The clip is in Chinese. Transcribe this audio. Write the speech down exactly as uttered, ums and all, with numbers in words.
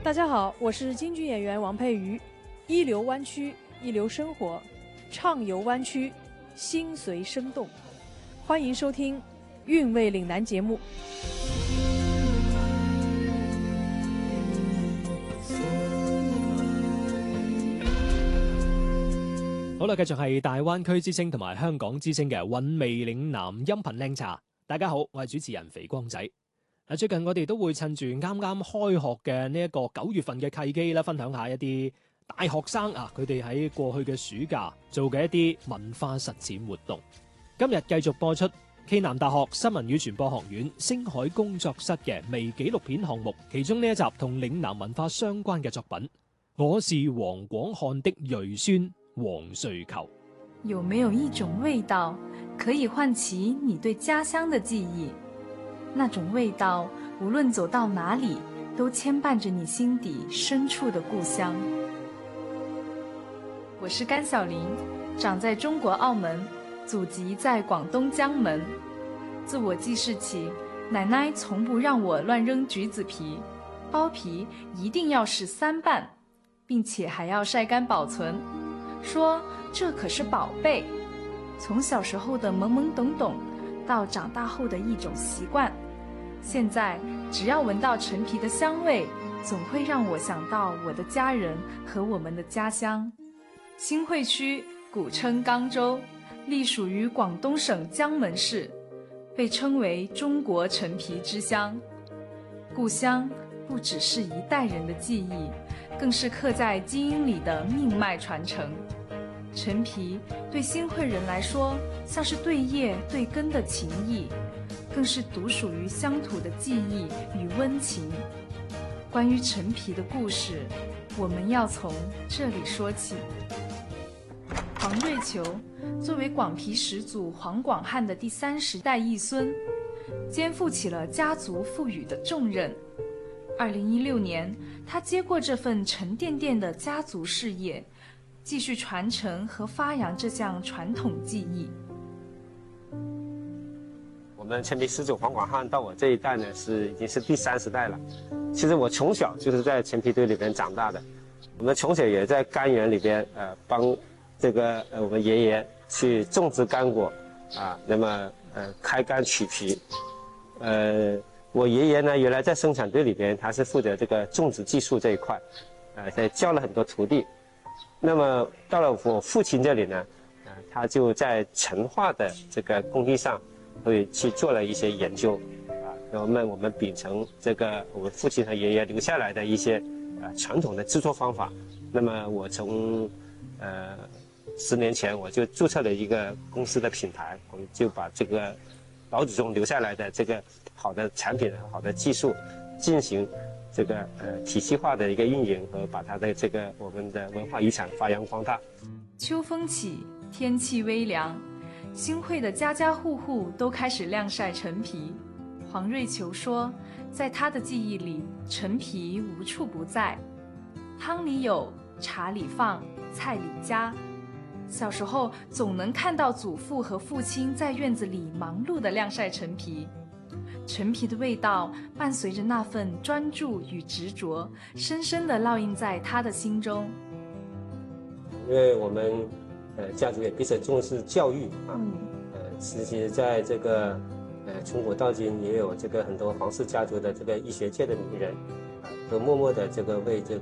大家好，我是京剧演员王佩瑜。一流湾区，一流生活，畅游湾区，心随生动。欢迎收听《韵味岭南》節目。 好啦，繼續係大灣區之聲同埋香港之聲嘅韻味嶺南音頻靚茶。大家好，我係主持人肥光仔。最近我哋都會趁住啱啱開學嘅呢一個九月份嘅契機啦，分享下一啲大學生啊，佢哋喺過去嘅暑假做嘅一啲文化實踐活動。今日繼續播出暨南大學新聞與傳播學院星海工作室嘅微紀錄片項目，其中呢一集同嶺南文化相關嘅作品，我是黃廣漢的裔孫黃瑞求。 有沒有一種味道可以喚起你對家鄉的記憶？那種味道無論走到哪裡都牽絆着你心底深處的故鄉。我是甘曉玲，長在中國澳門，祖籍在廣東江門。自我記事起，奶奶從不讓我亂扔橘子皮，包皮一定要是三瓣，並且還要曬乾保存，說這可是寶貝。從小時候的懵懵懂懂到長大後的一種習慣，現在只要聞到陳皮的香味，總會讓我想到我的家人和我們的家鄉。新會區古稱岡州，隸屬於廣東省江門市，被稱為中國陳皮之鄉。故鄉不只是一代人的記憶，更是刻在基因裡的命脈傳承。陳皮對新會人來說，像是對葉對根的情誼，更是獨屬於鄉土的記憶與溫情。關於陳皮的故事，我們要從這裡說起。黃瑞求作為廣皮始祖黃廣漢的第三十代裔孫，肩負起了家族賦予的重任。二零一六年，他接過這份沉甸甸的家族事業，繼續傳承和發揚這項傳統技藝。 我們陳皮始祖黃廣漢到我這一代呢，是已經是第三十代了。其實我從小就是在陳皮堆裏邊長大的，我們從小也在柑園裏邊，呃，幫這個呃我們爺爺去種植乾果，啊，那麼呃開柑取皮，呃，我爺爺呢原來在生產隊裏邊，他是負責這個種植技術這一塊，呃，在教了很多徒弟。那麼到了我父親這裡呢，呃，他就在陳化的這個工藝上，會去做了一些研究，啊，那麼我們秉承這個我們父親和爺爺留下來的一些呃傳統的製作方法。那麼我從呃十年前我就註冊了一個公司的品牌，我們就把這個老祖宗留下來的這個好的產品、好的技術進行這個呃體系化的一個運營，和把它的這個我們的文化遺產發揚光大。 秋風起，天氣微涼，新會的家家戶戶都開始晾曬陳皮。黃瑞求說，在他的記憶裡，陳皮無處不在，湯裡有，茶裡放，菜裡加。小時候總能看到祖父和父親在院子裡忙碌地晾曬陳皮，陳皮的味道伴隨着那份專注與執着，深深地烙印在他的心中。 因為我們呃家族也比較重視教育啊， 嗯， 呃，其實在這個呃從古到今也有這個很多黃氏家族的這個醫學界的名人啊，都默默地這個為這個